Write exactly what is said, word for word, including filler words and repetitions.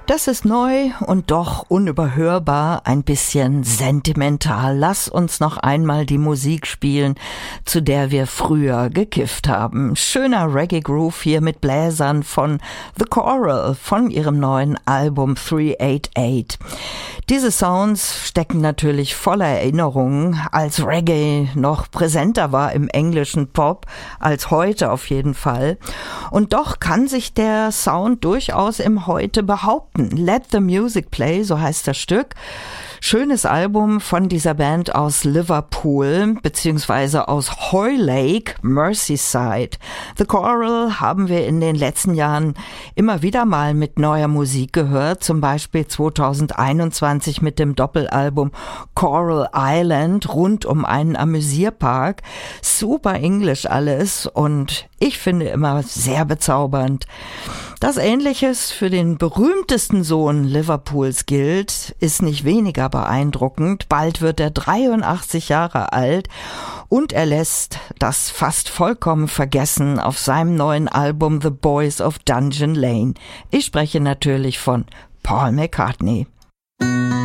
Das ist neu und doch unüberhörbar, ein bisschen sentimental. Lass uns noch einmal die Musik spielen, zu der wir früher gekifft haben. Schöner Reggae-Groove hier mit Bläsern von The Coral, von ihrem neuen Album drei acht acht. Diese Sounds stecken natürlich voller Erinnerungen, als Reggae noch präsenter war im englischen Pop, als heute auf jeden Fall. Und doch kann sich der Sound durchaus im Heute behaupten. Let the Music Play, so heißt das Stück. Schönes Album von dieser Band aus Liverpool, beziehungsweise aus Hoylake, Merseyside. The Coral haben wir in den letzten Jahren immer wieder mal mit neuer Musik gehört, zum Beispiel zweitausendeinundzwanzig mit dem Doppelalbum Coral Island rund um einen Amüsierpark. Super Englisch alles und ich finde immer sehr bezaubernd. Das Ähnliches für den berühmtesten Sohn Liverpools gilt, ist nicht weniger beeindruckend. Bald wird er dreiundachtzig Jahre alt und er lässt das fast vollkommen vergessen auf seinem neuen Album The Boys of Dungeon Lane. Ich spreche natürlich von Paul McCartney.